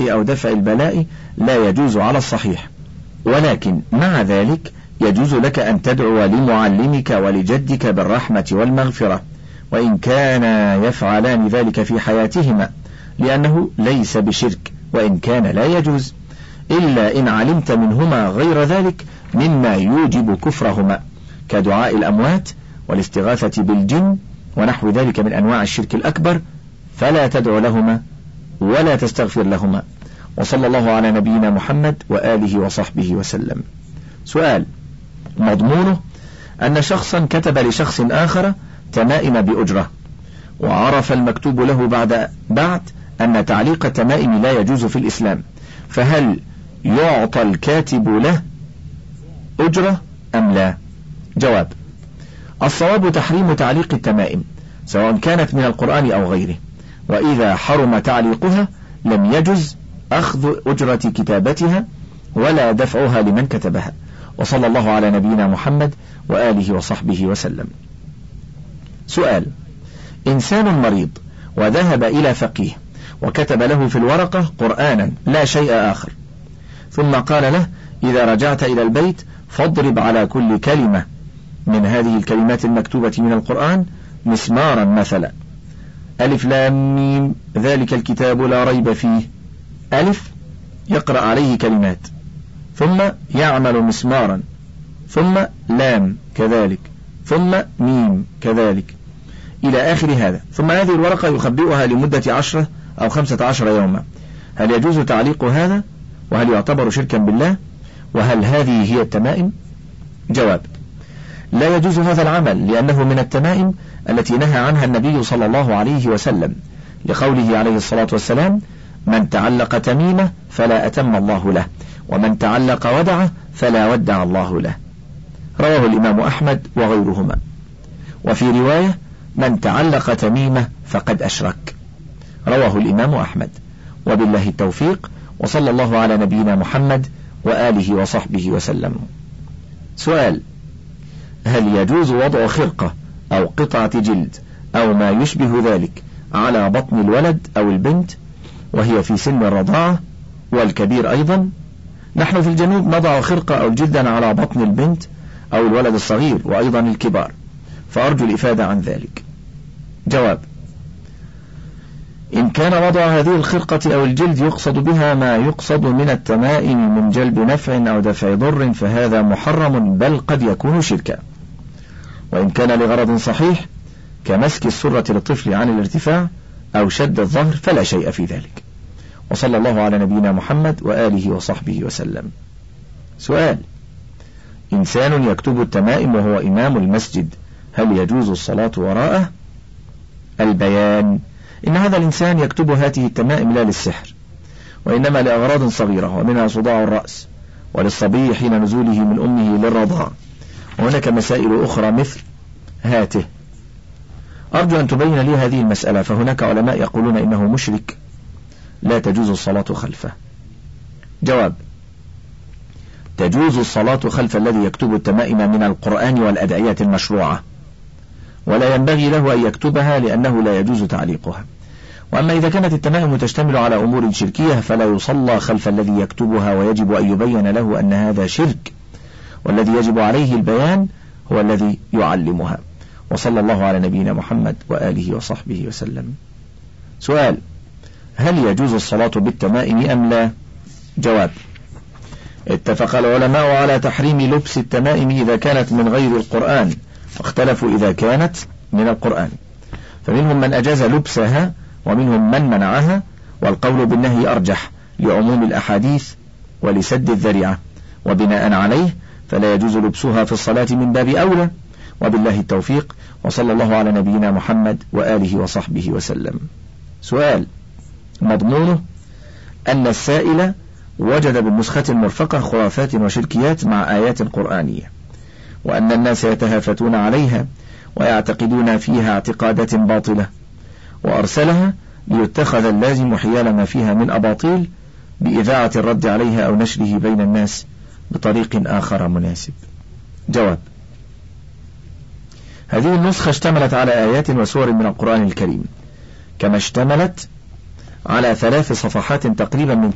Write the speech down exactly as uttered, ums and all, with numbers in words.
الضر أو دفع البلاء لا يجوز على الصحيح، ولكن مع ذلك يجوز لك أن تدعو لمعلمك ولجدك بالرحمة والمغفرة، وإن كانا يفعلان ذلك في حياتهما، لأنه ليس بشرك وإن كان لا يجوز، إلا إن علمت منهما غير ذلك مما يوجب كفرهما، كدعاء الأموات والاستغاثة بالجن ونحو ذلك من أنواع الشرك الأكبر، فلا تدعو لهما ولا تستغفر لهما. وصلى الله على نبينا محمد وآله وصحبه وسلم. سؤال: مضمونه أن شخصا كتب لشخص آخر تمائم بأجرة، وعرف المكتوب له بعد بعد أن تعليق التمائم لا يجوز في الإسلام، فهل يعطى الكاتب له أجرة أم لا؟ جواب: الصواب تحريم تعليق التمائم سواء كانت من القرآن أو غيره، وإذا حرم تعليقها لم يجز أخذ أجرة كتابتها ولا دفعها لمن كتبها. وصلى الله على نبينا محمد وآله وصحبه وسلم. سؤال: إنسان مريض وذهب إلى فقيه وكتب له في الورقة قرآنا لا شيء آخر، ثم قال له: إذا رجعت إلى البيت فاضرب على كل كلمة من هذه الكلمات المكتوبة من القرآن مسمارا مثلا، ألف لام ميم ذلك الكتاب لا ريب فيه، ألف يقرأ عليه كلمات، ثم يعمل مسمارا، ثم لام كذلك، ثم ميم كذلك إلى آخر هذا، ثم هذه الورقة يخبئها لمدة عشرة أو خمسة عشر يوما. هل يجوز تعليق هذا؟ وهل يعتبر شركا بالله؟ وهل هذه هي التمائم؟ جواب: لا يجوز هذا العمل، لأنه من التمائم التي نهى عنها النبي صلى الله عليه وسلم، لقوله عليه الصلاة والسلام: من تعلق تميمة فلا أتم الله له، ومن تعلق ودعة فلا ودع الله له. رواه الإمام أحمد وغيرهما. وفي رواية: من تعلق تميمة فقد أشرك. رواه الإمام أحمد. وبالله التوفيق، وصلى الله على نبينا محمد وآله وصحبه وسلم. سؤال: هل يجوز وضع خرقة أو قطعة جلد أو ما يشبه ذلك على بطن الولد أو البنت وهي في سن الرضاعة والكبير أيضا؟ نحن في الجنوب نضع خرقة أو جلدا على بطن البنت أو الولد الصغير وأيضا الكبار، فأرجو الإفادة عن ذلك. جواب: إن كان وضع هذه الخرقة أو الجلد يقصد بها ما يقصد من التمائم من جلب نفع أو دفع ضر فهذا محرم، بل قد يكون شركا. وإن كان لغرض صحيح كمسك السرة للطفل عن الارتفاع أو شد الظهر فلا شيء في ذلك. وصلى الله على نبينا محمد وآله وصحبه وسلم. سؤال: إنسان يكتب التمائم وهو إمام المسجد، هل يجوز الصلاة وراءه؟ البيان: إن هذا الإنسان يكتب هذه التمائم لا للسحر، وإنما لأغراض صغيرة، ومنها صداع الرأس، وللصبي حين نزوله من أمه للرضاع، وهناك مسائل أخرى مثل هاته. أرجو أن تبين لي هذه المسألة، فهناك علماء يقولون إنه مشرك لا تجوز الصلاة خلفه. جواب: تجوز الصلاة خلف الذي يكتب التمائم من القرآن والأدعية المشروعة، ولا ينبغي له أن يكتبها لأنه لا يجوز تعليقها. وأما إذا كانت التمائم تشتمل على أمور شركية فلا يصلى خلف الذي يكتبها، ويجب أن يبين له أن هذا شرك، والذي يجب عليه البيان هو الذي يعلمها. وصلى الله على نبينا محمد وآله وصحبه وسلم. سؤال: هل يجوز الصلاة بالتمائم أم لا؟ جواب: اتفق العلماء على تحريم لبس التمائم إذا كانت من غير القرآن، واختلفوا إذا كانت من القرآن، فمنهم من أجاز لبسها ومنهم من منعها، والقول بالنهي أرجح لعموم الأحاديث ولسد الذريعة، وبناء عليه فلا يجوز لبسها في الصلاة من باب أولى. وبالله التوفيق، وصلى الله على نبينا محمد وآله وصحبه وسلم. سؤال: مضمونه أن السائل وجد بالنسخة المرفقة خرافات وشركيات مع آيات قرآنية، وأن الناس يتهافتون عليها ويعتقدون فيها اعتقادات باطلة، وأرسلها ليتخذ اللازم حيال ما فيها من أباطيل بإذاعة الرد عليها أو نشره بين الناس بطريق آخر مناسب. جواب: هذه النسخة اشتملت على آيات وسور من القرآن الكريم، كما اشتملت على ثلاث صفحات تقريبا من